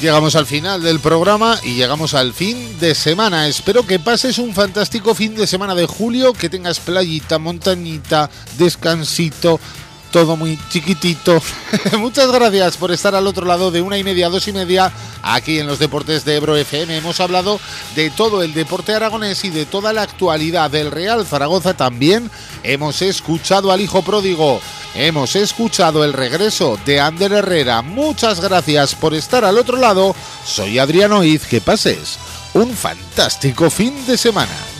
Llegamos al final del programa y llegamos al fin de semana. Espero que pases un fantástico fin de semana de julio, que tengas playita, montañita, descansito, todo muy chiquitito. Muchas gracias por estar al otro lado de 1:30 a 2:30 aquí en los Deportes de Ebro FM. Hemos hablado de todo el deporte aragonés y de toda la actualidad del Real Zaragoza. También hemos escuchado al hijo pródigo, hemos escuchado el regreso de Ander Herrera. Muchas gracias por estar al otro lado. Soy Adrián Oiz. Que pases un fantástico fin de semana.